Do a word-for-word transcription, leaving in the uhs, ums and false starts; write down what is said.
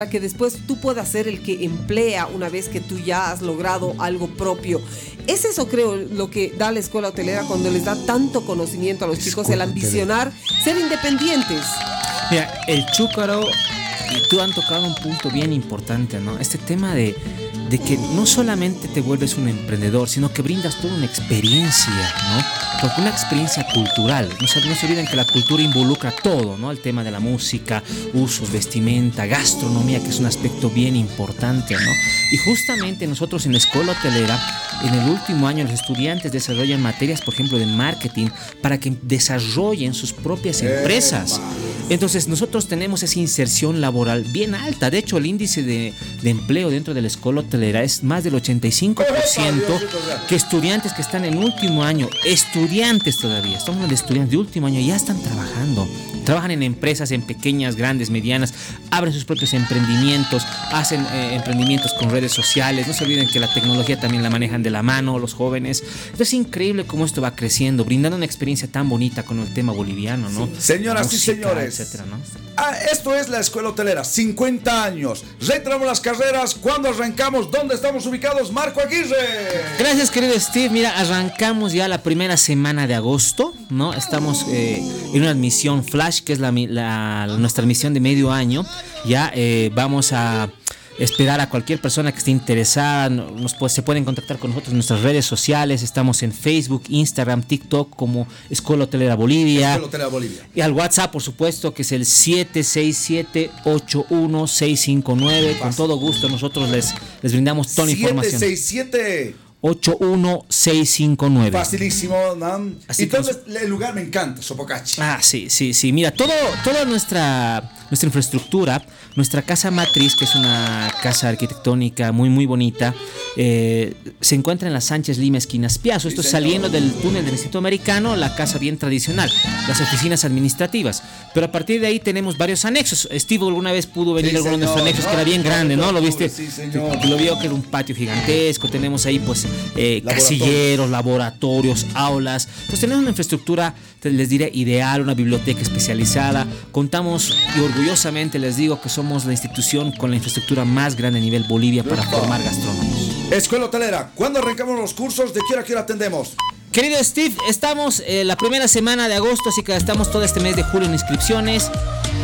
para que después tú puedas ser el que emplea una vez que tú ya has logrado algo propio. Es eso, creo, lo que da la escuela hotelera cuando les da tanto conocimiento a los chicos, el ambicionar ser independientes. Mira, el Chúcaro y tú han tocado un punto bien importante, ¿no? Este tema de, de que no solamente te vuelves un emprendedor, sino que brindas toda una experiencia, ¿no? Porque una experiencia cultural. No se, no se olviden que la cultura involucra todo, ¿no? El tema de la música, usos, vestimenta, gastronomía, que es un aspecto bien importante, ¿no? Y justamente nosotros en la escuela hotelera, en el último año, los estudiantes desarrollan materias, por ejemplo, de marketing, para que desarrollen sus propias empresas. Entonces nosotros tenemos esa inserción laboral bien alta. De hecho, el índice de, de empleo dentro de la escuela hotelera es más del ochenta y cinco por ciento que estudiantes que están en último año, estudiantes todavía, estamos hablando de estudiantes de último año, ya están trabajando. Trabajan en empresas, en pequeñas, grandes, medianas, abren sus propios emprendimientos, hacen eh, emprendimientos con redes sociales. No se olviden que la tecnología también la manejan de la mano los jóvenes. Entonces es increíble cómo esto va creciendo, brindando una experiencia tan bonita con el tema boliviano, ¿no? Sí. Señoras música, y señores, etcétera, ¿no? Ah, esto es la escuela hotelera, cincuenta años. Retomamos las carreras. ¿Cuándo arrancamos? ¿Dónde estamos ubicados? Marco Aguirre. Gracias, querido Steve. Mira, arrancamos ya la primera semana de agosto, ¿no? Estamos eh, en una admisión flash, que es la, la, nuestra admisión de medio año. Ya eh, vamos a esperar a cualquier persona que esté interesada. Nos, pues, se pueden contactar con nosotros en nuestras redes sociales. Estamos en Facebook, Instagram, TikTok como Escuela Hotelera Bolivia. Escuela Hotelera Bolivia. Y al WhatsApp, por supuesto, que es el siete seis siete, ocho uno seis cinco nueve. Con todo gusto nosotros les, les brindamos toda la información. siete seis siete ocho uno seis cinco nueve. Facilísimo, ¿no? Así entonces el lugar me encanta, Sopocachi. Ah, sí, sí, sí. Mira, todo, toda nuestra, nuestra infraestructura, nuestra casa matriz, que es una casa arquitectónica muy, muy bonita, eh, se encuentra en la Sánchez Lima, esquina Espiazo. Esto Sí, es saliendo del túnel del Instituto Americano, la casa bien tradicional, las oficinas administrativas. Pero a partir de ahí tenemos varios anexos. Steve alguna vez pudo venir Sí, a alguno de nuestros señor, anexos, no, que era bien no, grande, no, ¿no? ¿Lo no, viste? sí, señor. Lo vio que era un patio gigantesco. Tenemos ahí, pues, eh, casilleros, laboratorios, aulas. Pues tenemos una infraestructura, les diré, ideal, una biblioteca especializada. Contamos, y orgullosamente les digo, que somos la institución con la infraestructura más grande a nivel Bolivia para formar gastrónomos. Escuela Hotelera, ¿cuándo arrancamos los cursos? ¿De qué hora, qué hora atendemos? Querido Steve, estamos eh, la primera semana de agosto, así que estamos todo este mes de julio en inscripciones.